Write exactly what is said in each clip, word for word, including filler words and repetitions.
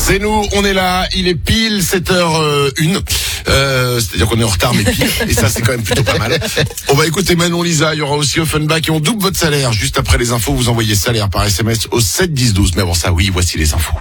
C'est nous, on est là, il est pile sept heures une. Euh, c'est-à-dire qu'on est en retard, mais pile. Et ça, c'est quand même plutôt pas mal. On va écouter Manon Lisa, il y aura aussi Offenbach et on double votre salaire. Juste après les infos, vous envoyez salaire par S M S au sept dix douze. Mais avant ça, oui, voici les infos.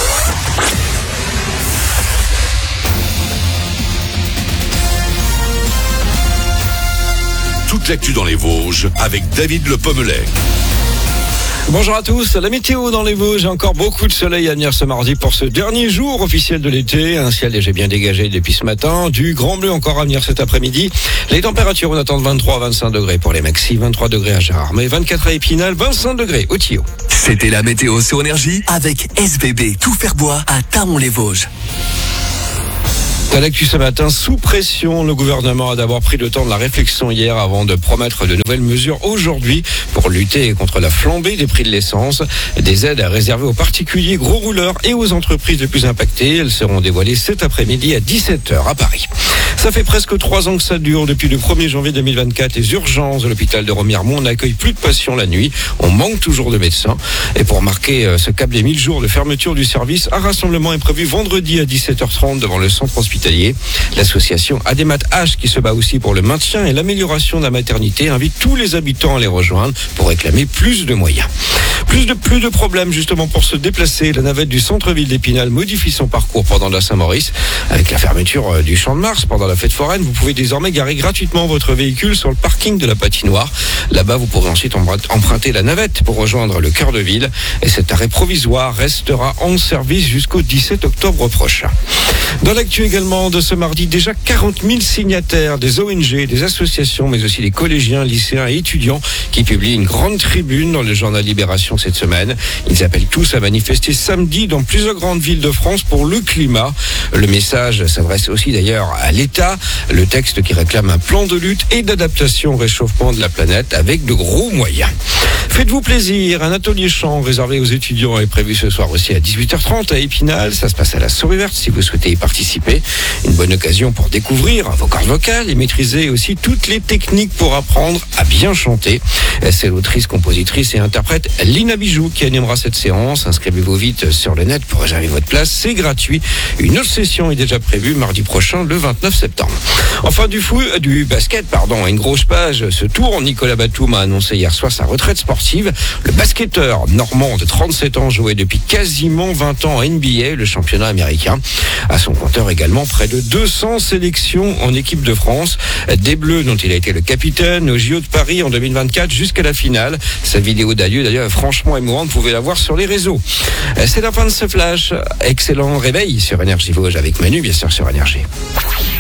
Toute l'actu dans les Vosges avec David Le Pommelet. Bonjour à tous, la météo dans les Vosges, encore beaucoup de soleil à venir ce mardi pour ce dernier jour officiel de l'été, un ciel déjà bien dégagé depuis ce matin, du grand bleu encore à venir cet après-midi. Les températures, on attend vingt-trois à vingt-cinq degrés pour les maxi, vingt-trois degrés à Gérard, mais vingt-quatre à Épinal, vingt-cinq degrés au Thillot. C'était la météo sur Énergie avec S V B Tout Faire Bois à Tamon-les-Vosges. Dans l'actu ce matin, sous pression, le gouvernement a d'abord pris le temps de la réflexion hier avant de promettre de nouvelles mesures aujourd'hui pour lutter contre la flambée des prix de l'essence. Des aides réservées aux particuliers, gros rouleurs et aux entreprises les plus impactées. Elles seront dévoilées cet après-midi à dix-sept heures à Paris. Ça fait presque trois ans que ça dure. Depuis le premier janvier deux mille vingt-quatre, les urgences de l'hôpital de Remiremont n'accueillent plus de patients la nuit. On manque toujours de médecins. Et pour marquer ce cap des mille jours de fermeture du service, un rassemblement est prévu vendredi à dix-sept heures trente devant le centre hospitalier. L'association Ademat H, qui se bat aussi pour le maintien et l'amélioration de la maternité, invite tous les habitants à les rejoindre pour réclamer plus de moyens. Plus de, plus de problèmes justement pour se déplacer. La navette du centre-ville d'Épinal modifie son parcours pendant la Saint-Maurice. Avec la fermeture du Champ de Mars pendant la fête foraine, vous pouvez désormais garer gratuitement votre véhicule sur le parking de la patinoire. Là-bas, vous pourrez ensuite emprunter la navette pour rejoindre le cœur de ville. Et cet arrêt provisoire restera en service jusqu'au dix-sept octobre prochain. Dans l'actu également de ce mardi, déjà quarante mille signataires des O N G, des associations, mais aussi des collégiens, lycéens et étudiants qui publient une grande tribune dans le journal Libération cette semaine. Ils appellent tous à manifester samedi dans plusieurs grandes villes de France pour le climat. Le message s'adresse aussi d'ailleurs à l'État. Le texte qui réclame un plan de lutte et d'adaptation au réchauffement de la planète avec de gros moyens. Faites-vous plaisir, un atelier chant réservé aux étudiants est prévu ce soir aussi à dix-huit heures trente à Épinal. Ça se passe à la Souris Verte si vous souhaitez y participer. Une bonne occasion pour découvrir vos cordes vocales et maîtriser aussi toutes les techniques pour apprendre à bien chanter. C'est l'autrice, compositrice et interprète Lina Bijou qui animera cette séance. Inscrivez-vous vite sur le net pour réserver votre place. C'est gratuit. Une autre session est déjà prévue mardi prochain, le vingt-neuf septembre. Enfin, du foot, du basket, pardon. Une grosse page se tourne. Nicolas Batum a annoncé hier soir sa retraite sportive. Le basketteur normand de trente-sept ans jouait depuis quasiment vingt ans en N B A, le championnat américain. À son compteur également près de deux cents sélections en équipe de France. Des Bleus dont il a été le capitaine au J O de Paris en deux mille vingt-quatre jusqu'à la finale. Sa vidéo d'adieu d'ailleurs franchement émouvante, vous pouvez la voir sur les réseaux. C'est la fin de ce flash. Excellent réveil sur Énergie Vosges avec Manu bien sûr sur Énergie.